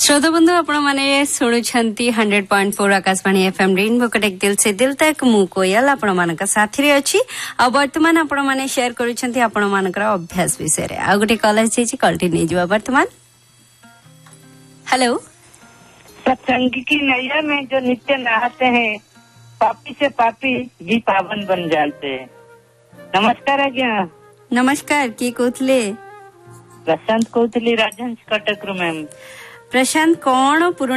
श्रोता बंधु आपण माने सुनुछंती 100.4 आकाशवाणी एफएम रेनबो कटेक दिल से दिल तक मु कोयल आपण मानक साथी रे अछि आ वर्तमान आपण माने शेयर करूछंती आपण मानकर अभ्यास विषय रे आ गुटे कॉलेज छी कल्टी नै जवा वर्तमान। हेलो। सत्संग की नैया में जो नित्य नहाते हैं पापी से पापी भी पावन बन जाते हैं। नमस्कार आज्ञा। नमस्कार की कहतले? प्रशांत कहतली राजहंस कटक रू मैम। प्रशांत कौन पुराना